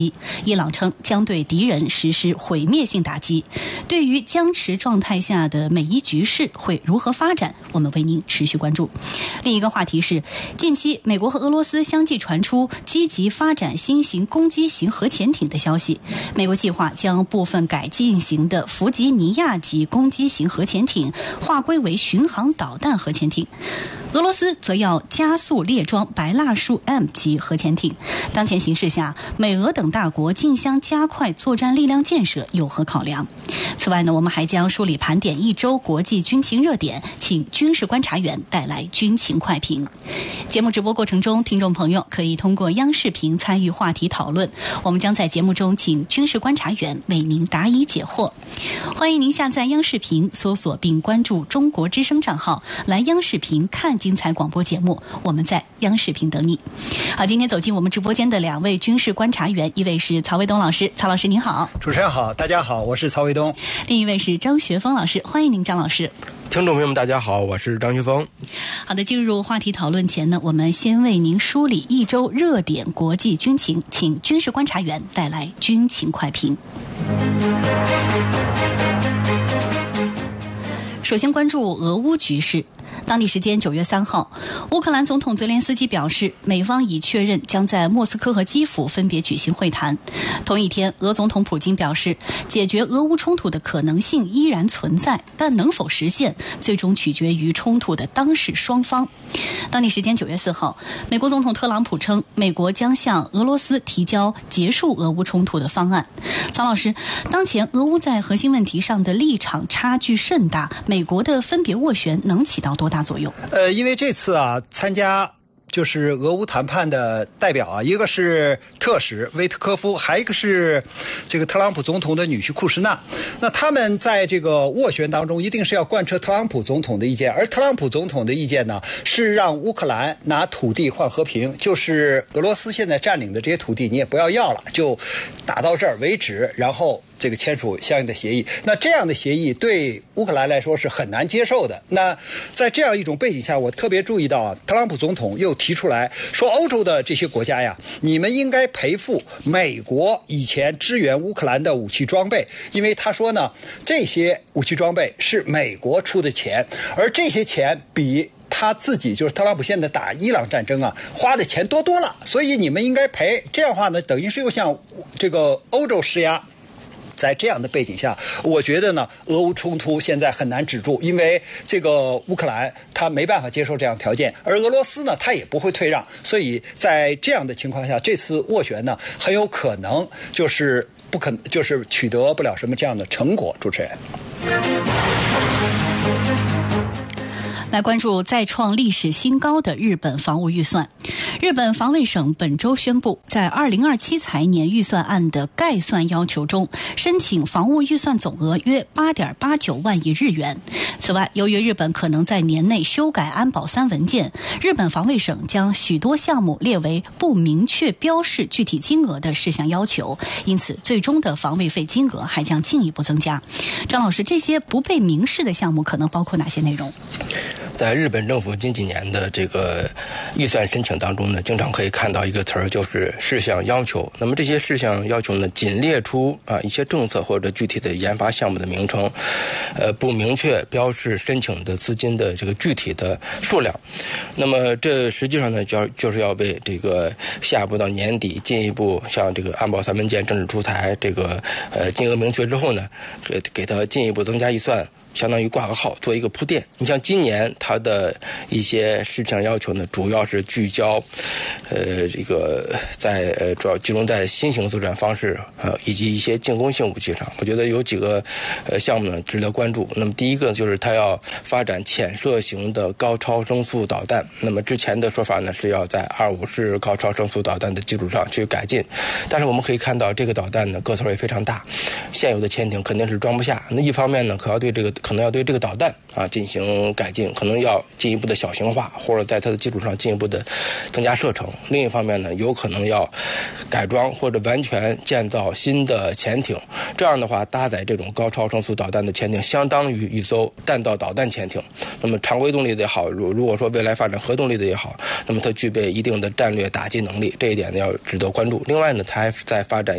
伊朗称将对敌人实施毁灭性打击。对于僵持状态下的美伊局势会如何发展，我们为您持续关注。另一个话题是，近期美国和俄罗斯相继传出积极发展新型攻击型核潜艇的消息。美国计划将部分改进型的弗吉尼亚级攻击型核潜艇划归为巡航导弹核潜艇。俄罗斯则要加速列装白蜡树 M 级核潜艇。当前形势下，美俄等大国竞相加快作战力量建设，有何考量？此外呢，我们还将梳理盘点一周国际军情热点，请军事观察员带来军情快评。节目直播过程中，听众朋友可以通过央视频参与话题讨论，我们将在节目中请军事观察员为您答疑解惑。欢迎您下载央视频，搜索并关注中国之声账号，来央视频看精彩广播节目，我们在央视频等你。好，今天走进我们直播间的两位军事观察员，一位是曹卫东老师，曹老师您好。 主持人好，大家好，我是曹卫东。 另一位是张学峰老师，欢迎您张老师。 听众朋友们大家好，我是张学峰。 好的，进入话题讨论前呢，我们先为您梳理一周热点国际军情，请军事观察员带来军情快评。首先关注俄乌局势。当地时间9月3号，乌克兰总统泽连斯基表示，美方已确认将在莫斯科和基辅分别举行会谈。同一天，俄总统普京表示，解决俄乌冲突的可能性依然存在，但能否实现，最终取决于冲突的当事双方。当地时间9月4号，美国总统特朗普称，美国将向俄罗斯提交结束俄乌冲突的方案。曹老师，当前俄乌在核心问题上的立场差距甚大，美国的分别斡旋能起到多大作用？ 因为这次参加就是俄乌谈判的代表一个是特使威特科夫，还一个是这个特朗普总统的女婿库什纳。那他们在这个斡旋当中，一定是要贯彻特朗普总统的意见，而特朗普总统的意见呢，是让乌克兰拿土地换和平，就是俄罗斯现在占领的这些土地你也不要了，就打到这儿为止，然后这个签署相应的协议。那这样的协议对乌克兰来说是很难接受的。那在这样一种背景下，我特别注意到特朗普总统又提出来说，欧洲的这些国家呀，你们应该赔付美国以前支援乌克兰的武器装备，因为他说呢，这些武器装备是美国出的钱，而这些钱比他自己就是特朗普现在打伊朗战争花的钱多了，所以你们应该赔。这样的话呢，等于是又向这个欧洲施压。在这样的背景下，我觉得呢，俄乌冲突现在很难止住，因为这个乌克兰他没办法接受这样条件，而俄罗斯呢，他也不会退让，所以在这样的情况下，这次斡旋呢，很有可能就是取得不了什么这样的成果。主持人。 来关注再创历史新高的日本防务预算。日本防卫省本周宣布，在2027财年预算案的概算要求中，申请防务预算总额约8.89万亿日元。此外，由于日本可能在年内修改安保3文件，日本防卫省将许多项目列为不明确标示具体金额的事项要求，因此最终的防卫费金额还将进一步增加。张老师，这些不被明示的项目可能包括哪些内容？ 在日本政府近几年的这个预算申请当中呢，经常可以看到一个词儿，就是事项要求。那么这些事项要求呢，仅列出一些政策或者具体的研发项目的名称，不明确标示申请的资金的这个具体的数量。那么这实际上呢，就是要为这个下一步到年底进一步像这个安保3文件、政治出台这个金额明确之后呢，给它进一步增加预算。相当于挂个号做一个铺垫。你像今年它的一些事项要求呢，主要是聚焦这个在主要集中在新型作战方式以及一些进攻性武器上。我觉得有几个项目呢值得关注。那么第一个就是它要发展潜射型的高超声速导弹。那么之前的说法呢是要在25式高超声速导弹的基础上去改进，但是我们可以看到这个导弹呢个头也非常大，现有的潜艇肯定是装不下。那一方面呢可能要对这个导弹进行改进，可能要进一步的小型化，或者在它的基础上进一步的增加射程。另一方面呢，有可能要改装或者完全建造新的潜艇。这样的话，搭载这种高超声速导弹的潜艇，相当于一艘弹道导弹潜艇。那么常规动力的也好，如果说未来发展核动力的也好，那么它具备一定的战略打击能力，这一点呢要值得关注。另外呢，它还在发展